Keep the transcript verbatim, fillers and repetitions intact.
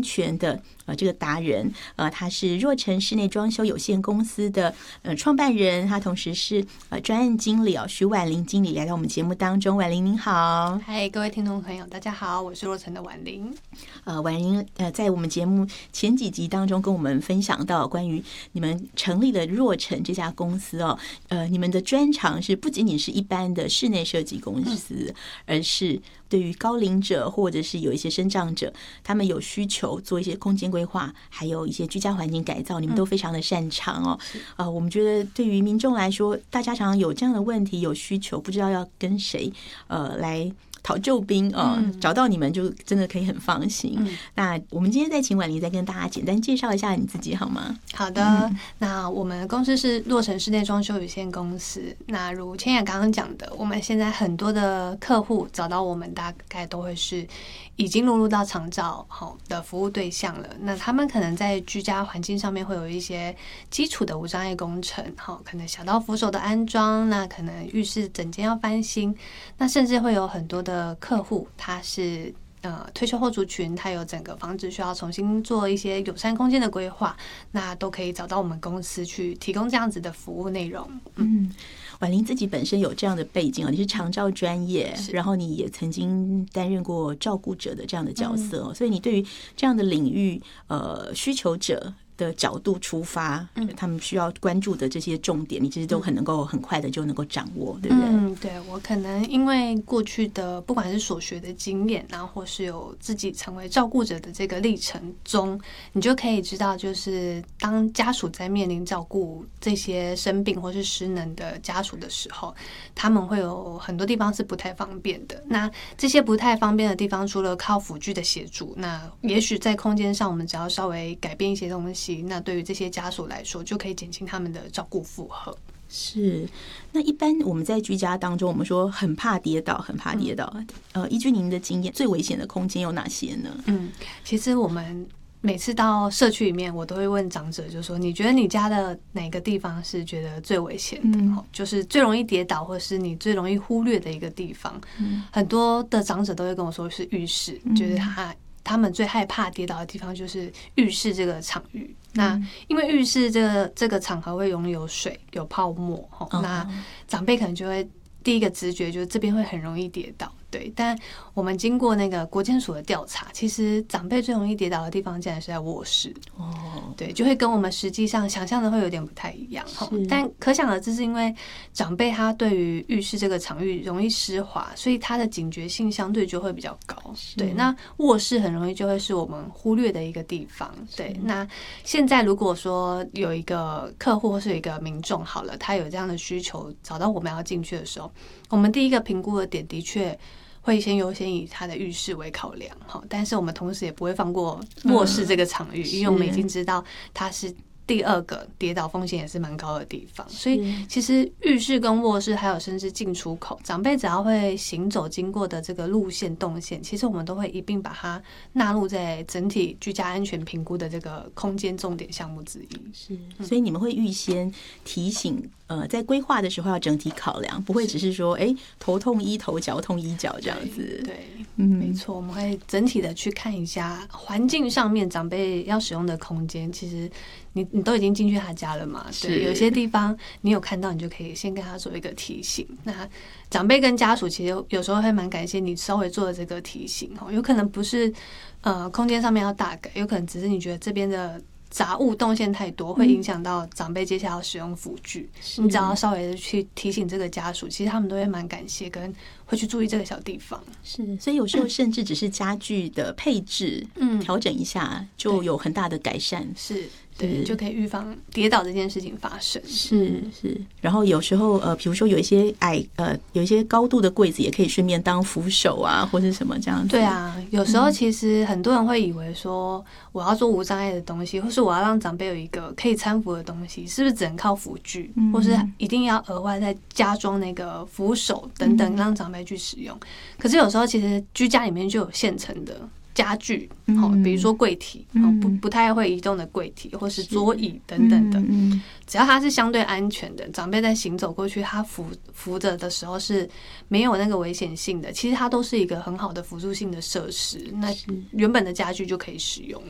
安全的呃这个达人，呃，他是若城室内装修有限公司的呃创办人，他同时是呃专案经理哦，徐婉玲经理来到我们节目当中。婉玲您好。 嗨，各位听众朋友，大家好，我是若城的婉玲。 呃，婉玲呃，在我们节目前几集当中跟我们分享到关于你们成立了若城这家公司哦，呃，你们的专长是不仅仅是一般的室内设计公司，嗯、而是对于高龄者或者是有一些身障者，他们有需求做一些空间规划，还有一些居家环境改造，你们都非常的擅长哦。嗯、呃，我们觉得对于民众来说，大家常常有这样的问题，有需求，不知道要跟谁呃来讨救兵啊、呃，找到你们就真的可以很放心。嗯、那我们今天再请婉玲再跟大家简单介绍一下你自己好吗？ 好的，嗯、那我们公司是若城室内装修有限公司。那如千雅刚刚讲的，我们现在很多的客户找到我们，大概都会是已经落入到长照好的服务对象了。那他们可能在居家环境上面会有一些基础的无障碍工程，好，可能小到扶手的安装，那可能浴室整间要翻新，那甚至会有很多的的客户他是呃退休后族群，他有整个房子需要重新做一些友善空间的规划，那都可以找到我们公司去提供这样子的服务内容。 嗯，婉玲自己本身有这样的背景，你是长照专业，然后你也曾经担任过照顾者的这样的角色，嗯、所以你对于这样的领域呃需求者的角度出发，嗯、他们需要关注的这些重点，你其实都很能够很快的就能够掌握，对不对？ 嗯，对，我可能因为过去的不管是所学的经验，然后或是有自己成为照顾者的这个历程中，你就可以知道，就是当家属在面临照顾这些生病或是失能的家属的时候，他们会有很多地方是不太方便的。那这些不太方便的地方，除了靠辅具的协助，那也许在空间上，我们只要稍微改变一些东西，那对于这些家属来说，就可以减轻他们的照顾负荷。 是，那一般我们在居家当中，我们说很怕跌倒，很怕跌倒。嗯、呃，依据您的经验，最危险的空间有哪些呢？ 嗯，其实我们每次到社区里面，我都会问长者，就说你觉得你家的哪个地方是觉得最危险的？嗯、就是最容易跌倒，或是你最容易忽略的一个地方。嗯、很多的长者都会跟我说是浴室，嗯、就是他。他们最害怕跌倒的地方就是浴室这个场域。那因为浴室这个这个场合会容易有水、有泡沫，哦、那长辈可能就会第一个直觉就是这边会很容易跌倒。对，但我们经过那个国健署的调查，其实长辈最容易跌倒的地方竟然是在卧室。哦，对，就会跟我们实际上想象的会有点不太一样。但可想而知，是因为长辈他对于浴室这个场域容易湿滑，所以他的警觉性相对就会比较高。对，那卧室很容易就会是我们忽略的一个地方。对，那现在如果说有一个客户或是有一个民众好了，他有这样的需求，找到我们要进去的时候，我们第一个评估的点的确会先优先以他的浴室为考量，但是我们同时也不会放过卧室这个场域，嗯、因为我们已经知道它是第二个跌倒风险也是蛮高的地方，所以其实浴室跟卧室还有甚至进出口，长辈只要会行走经过的这个路线动线，其实我们都会一并把它纳入在整体居家安全评估的这个空间重点项目之一。 是，所以你们会预先提醒。呃，在规划的时候要整体考量，不会只是说，哎，头痛医头，脚痛医脚这样子。 对，对嗯，没错，我们会整体的去看一下环境上面长辈要使用的空间。其实你你都已经进去他家了嘛，对，有些地方你有看到，你就可以先跟他做一个提醒。那长辈跟家属其实有时候会蛮感谢你稍微做的这个提醒，有可能不是呃空间上面要大改，有可能只是你觉得这边的杂物动线太多，会影响到长辈接下来要使用辅具。你只要稍微的去提醒这个家属，其实他们都会蛮感谢，跟会去注意这个小地方。 是，所以有时候甚至只是家具的配置，嗯，调整一下就有很大的改善。 是。对，就可以预防跌倒这件事情发生。 是是，然后有时候呃，比如说有一些矮呃，有一些高度的柜子，也可以顺便当扶手啊，或者什么这样子。 对啊，有时候其实很多人会以为说，我要做无障碍的东西，或是我要让长辈有一个可以搀扶的东西，是不是只能靠辅具，嗯、或是一定要额外再加装那个扶手等等，让长辈去使用？嗯、可是有时候其实居家里面就有现成的家具，比如说柜体，不不太会移动的柜体，或是桌椅等等的，只要它是相对安全的，长辈在行走过去，他扶扶着的时候是没有那个危险性的，其实它都是一个很好的辅助性的设施，那原本的家具就可以使用了。